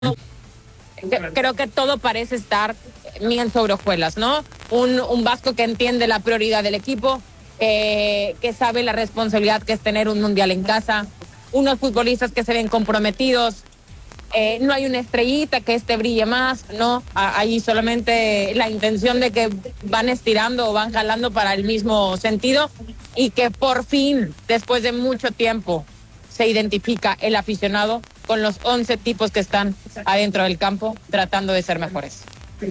Creo que todo parece estar bien sobre hojuelas, ¿no? Un Vasco que entiende la prioridad del equipo, que sabe la responsabilidad que es tener un mundial en casa, unos futbolistas que se ven comprometidos. No hay una estrellita que brille más, no, hay solamente la intención de que van estirando o van jalando para el mismo sentido, y que por fin, después de mucho tiempo, se identifica el aficionado con los 11 tipos que están adentro del campo tratando de ser mejores.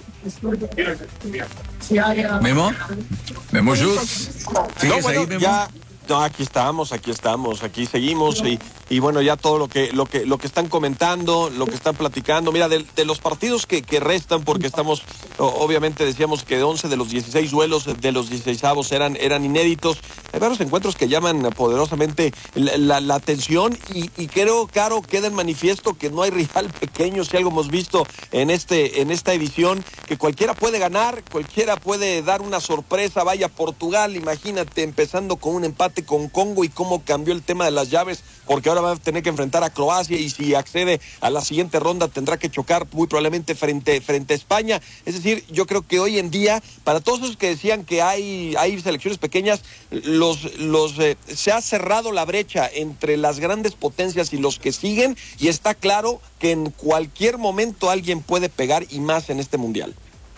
Memo, Memo Schutz. No, bueno, ya. No, aquí estamos, aquí seguimos y bueno, ya todo lo que están comentando, lo que están platicando. Mira, de los partidos que restan, porque estamos, obviamente decíamos que de 11 de los 16 duelos, de los 16avos eran inéditos. Hay varios encuentros que llaman poderosamente la atención y creo, Caro, queda en manifiesto que no hay rival pequeño, si algo hemos visto en esta edición, que cualquiera puede ganar, cualquiera puede dar una sorpresa. Vaya, Portugal, imagínate, empezando con un empate con Congo, y cómo cambió el tema de las llaves, porque ahora va a tener que enfrentar a Croacia, y si accede a la siguiente ronda tendrá que chocar muy probablemente frente a España. Es decir, yo creo que hoy en día, para todos esos que decían que hay selecciones pequeñas, se ha cerrado la brecha entre las grandes potencias y los que siguen, y está claro que en cualquier momento alguien puede pegar, y más en este mundial.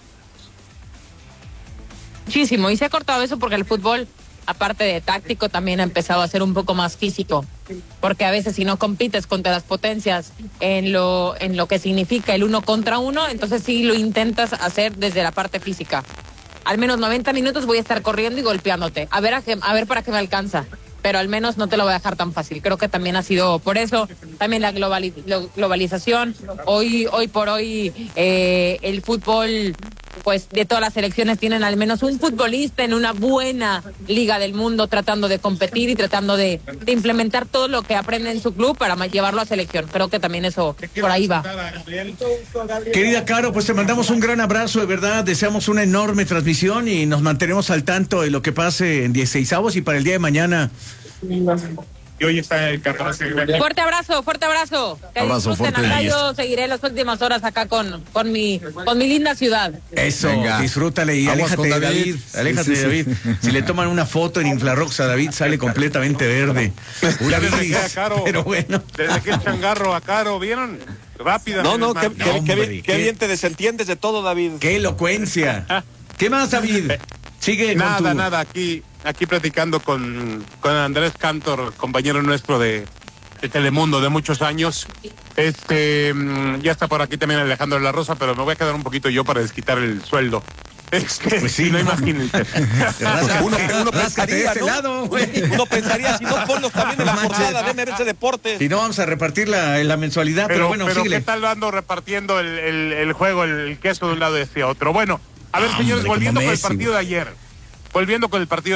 Muchísimo, y se ha cortado eso porque el fútbol, aparte de táctico, también ha empezado a ser un poco más físico, porque a veces si no compites contra las potencias en lo que significa el 1 contra 1, entonces sí lo intentas hacer desde la parte física. Al menos 90 minutos voy a estar corriendo y golpeándote, a ver para qué me alcanza, pero al menos no te lo voy a dejar tan fácil. Creo que también ha sido por eso, también la globalización. Hoy por hoy el fútbol, pues de todas las selecciones tienen al menos un futbolista en una buena liga del mundo tratando de competir y tratando de implementar todo lo que aprende en su club para llevarlo a selección. Creo que también eso por ahí va. Querida Caro, pues te mandamos un gran abrazo, de verdad, deseamos una enorme transmisión y nos mantenemos al tanto de lo que pase en 16avos y para el día de mañana. Y hoy está el 14. Fuerte abrazo. Que abrazo fuerte. Acá yo seguiré las últimas horas acá con mi linda ciudad. Eso, venga. Disfrútale y aguas aléjate de David. Aléjate de David. Si le toman una foto en Inflarrox a David, sale completamente verde. Ya desde que a Caro, pero bueno. Desde que el changarro a Caro, ¿vieron? Rápida. No, qué bien te desentiendes de todo, David. Qué elocuencia. ¿Qué más, David? Sigue nada, aquí platicando con Andrés Cantor, compañero nuestro de Telemundo de muchos años. Ya está por aquí también Alejandro de la Rosa, pero me voy a quedar un poquito yo para desquitar el sueldo. Pues sí, no imagínense. uno pensaría, ¿no? Uno pensaría, si no, ponlos también en la portada de MBC Deportes. Si no, vamos a repartir la mensualidad, pero bueno, síguele. ¿Qué tal ando repartiendo el juego, el queso de un lado y hacia otro? Bueno, a ver, señores, volviendo con el partido de ayer, volviendo con el partido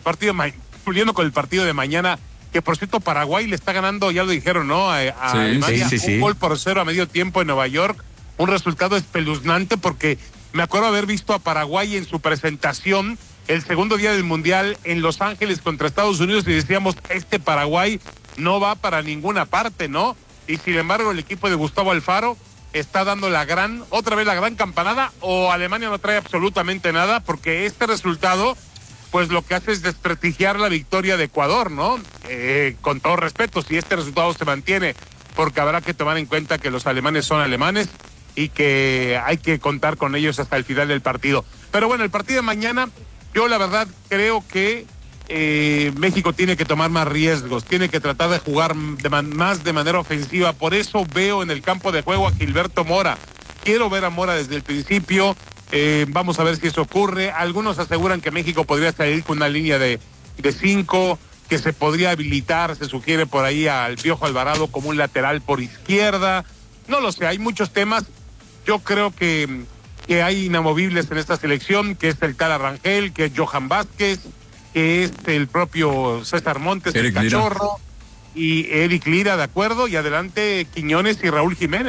de mañana, que por cierto Paraguay le está ganando, ya lo dijeron, ¿no? A Alemania, un gol por 0 a medio tiempo en Nueva York, un resultado espeluznante, porque me acuerdo haber visto a Paraguay en su presentación el segundo día del Mundial en Los Ángeles contra Estados Unidos, y decíamos, este Paraguay no va para ninguna parte, ¿no? Y sin embargo el equipo de Gustavo Alfaro está dando otra vez la gran campanada, o Alemania no trae absolutamente nada, porque este resultado, pues lo que hace es desprestigiar la victoria de Ecuador, ¿no? Con todo respeto, si este resultado se mantiene, porque habrá que tomar en cuenta que los alemanes son alemanes y que hay que contar con ellos hasta el final del partido. Pero bueno, el partido de mañana, yo la verdad creo que México tiene que tomar más riesgos, tiene que tratar de jugar más de manera ofensiva. Por eso veo en el campo de juego a Gilberto Mora. Quiero ver a Mora desde el principio. Vamos a ver si eso ocurre. Algunos aseguran que México podría salir con una línea de 5, que se podría habilitar, se sugiere por ahí al Piojo Alvarado como un lateral por izquierda. No lo sé, hay muchos temas. Yo creo que hay inamovibles en esta selección, que es el Cala Rangel, que es Johan Vázquez, que es el propio César Montes, Eric el Cachorro, y Eric Lira, de acuerdo, y adelante Quiñones y Raúl Jiménez.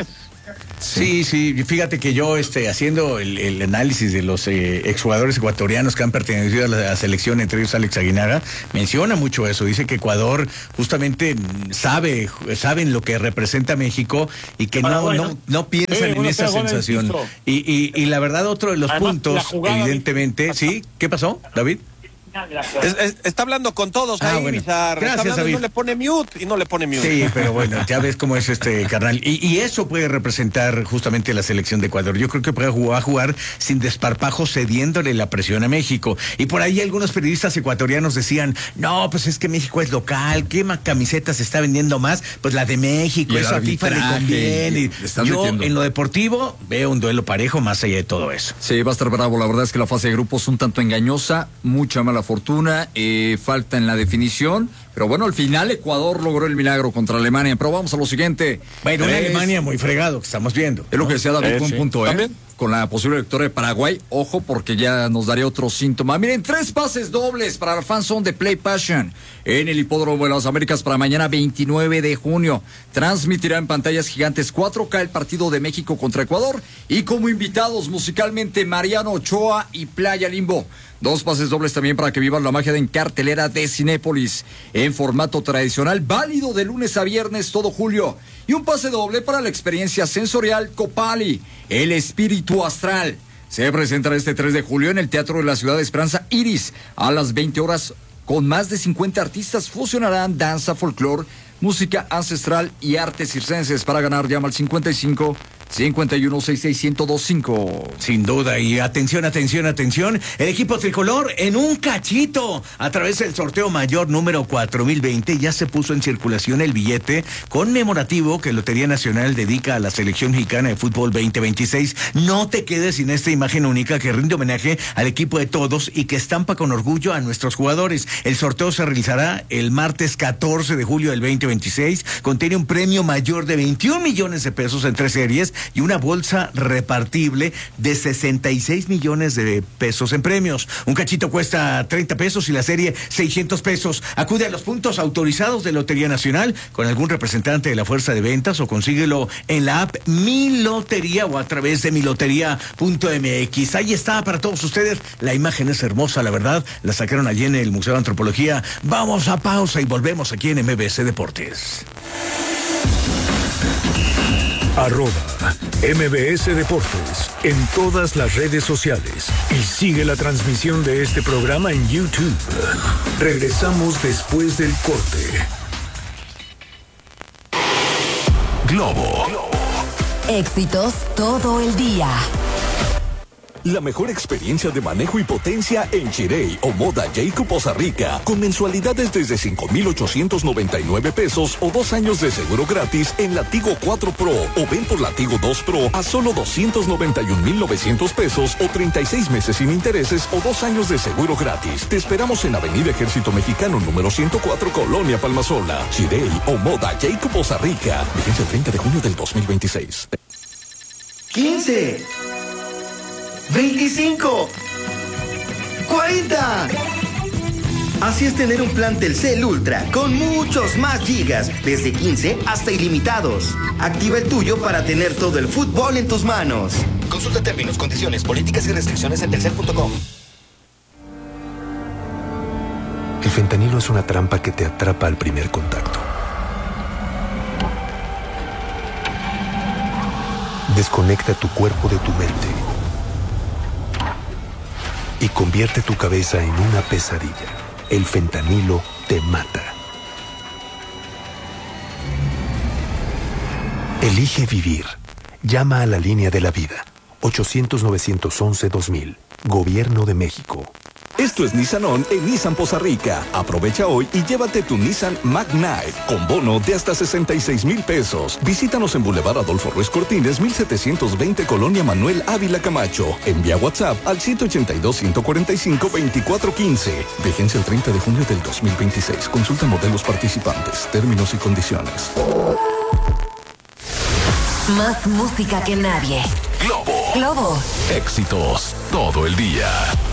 Sí, fíjate que yo haciendo el análisis de los exjugadores ecuatorianos que han pertenecido a la selección, entre ellos Alex Aguinaga, menciona mucho eso, dice que Ecuador justamente saben lo que representa México y que no piensan en esa sensación. Y la verdad, otro de los puntos, evidentemente, ¿sí? ¿Qué pasó, David? Está hablando con todos ahí, bueno. Bizarro. Gracias, David. No le pone mute. Sí, pero bueno, ya ves cómo es carnal. Y eso puede representar justamente la selección de Ecuador. Yo creo que puede jugar sin desparpajo, cediéndole la presión a México. Y por ahí algunos periodistas ecuatorianos decían, no, pues es que México es local, ¿qué camiseta se está vendiendo más? Pues la de México, eso a FIFA le conviene. Yo, en lo deportivo, veo un duelo parejo más allá de todo eso. Sí, va a estar bravo. La verdad es que la fase de grupos un tanto engañosa, mucha mala fortuna, falta en la definición, pero bueno, al final Ecuador logró el milagro contra Alemania. Pero vamos a lo siguiente. Bueno, una Alemania muy fregado que estamos viendo. Es lo que decía David con un punto, ¿También? Con la posible victoria de Paraguay, ojo, porque ya nos daría otro síntoma. Miren, 3 pases dobles para el Fan Zone de Play Passion en el Hipódromo de las Américas para mañana 29 de junio. Transmitirá en pantallas gigantes 4K el partido de México contra Ecuador y como invitados musicalmente Mariano Ochoa y Playa Limbo. 2 pases dobles también para que vivan la magia de cartelera de Cinépolis en formato tradicional, válido de lunes a viernes todo julio. Y un pase doble para la experiencia sensorial Copali, el espíritu astral. Se presentará este 3 de julio en el Teatro de la Ciudad de Esperanza Iris a las 20 horas. Con más de 50 artistas fusionarán danza, folclore, música ancestral y artes circenses. Para ganar, llama al 55-51-66-1025. Sin duda, y atención, el equipo tricolor en un cachito, a través del sorteo mayor número 4020, ya se puso en circulación el billete conmemorativo que Lotería Nacional dedica a la Selección Mexicana de Fútbol 2026. No te quedes sin esta imagen única que rinde homenaje al equipo de todos y que estampa con orgullo a nuestros jugadores. El sorteo se realizará el martes 14 de julio del 2026, contiene un premio mayor de 21 millones de pesos en 3 series y una bolsa repartible de 66 millones de pesos en premios. Un cachito cuesta 30 pesos y la serie 600 pesos. Acude a los puntos autorizados de Lotería Nacional con algún representante de la fuerza de ventas o consíguelo en la app Mi Lotería o a través de milotería.mx. Ahí está para todos ustedes. La imagen es hermosa, la verdad. La sacaron allí en el Museo de Antropología. Vamos a pausa y volvemos aquí en MBC Deportes. @MBS Deportes en todas las redes sociales y sigue la transmisión de este programa en YouTube. Regresamos después del corte. Globo. Éxitos todo el día. La mejor experiencia de manejo y potencia en Chirey o Moda Jacob Poza Rica, con mensualidades desde 5,899 pesos o 2 años de seguro gratis en la Tigo 4 Pro, o ven por la Tigo 2 Pro a solo 291,900 pesos o 36 meses sin intereses o 2 años de seguro gratis. Te esperamos en Avenida Ejército Mexicano número 104, Colonia Palmasola. Chirey o Moda Jacob Poza Rica. Vigencia el 30 de junio del 2026. 15, 25, 40. Así es tener un plan Telcel Ultra con muchos más gigas, desde 15 hasta ilimitados. Activa el tuyo para tener todo el fútbol en tus manos. Consulta términos, condiciones, políticas y restricciones en telcel.com. El fentanilo es una trampa que te atrapa al primer contacto. Desconecta tu cuerpo de tu mente y convierte tu cabeza en una pesadilla. El fentanilo te mata. Elige vivir. Llama a la línea de la vida. 800-911-2000. Gobierno de México. Esto es Nissan On en Nissan Poza Rica. Aprovecha hoy y llévate tu Nissan Mag-Knight con bono de hasta 66,000 pesos. Visítanos en Boulevard Adolfo Ruiz Cortines, 1720, Colonia Manuel Ávila Camacho. Envía WhatsApp al 182-145-2415. Vigencia el 30 de junio del 2026. Consulta modelos participantes, términos y condiciones. Más música que nadie. Globo. Globo. Éxitos todo el día.